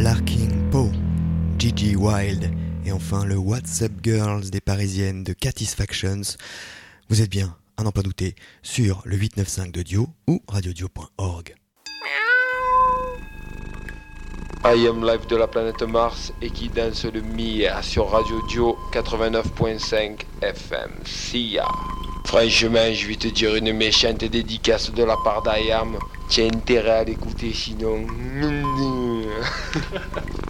Larkin Poe, Gigi Wild et enfin le What's Up Girls des Parisiennes de Catisfactions. Vous êtes bien, à n'en pas douter, sur le 895 de Dio ou radiodio.org. I Am Live de la planète Mars et qui danse le Mia sur Radio Dio 89.5 FM. Sia. Franchement, je vais te dire une méchante dédicace de la part d'I Am. Tu as intérêt à l'écouter sinon.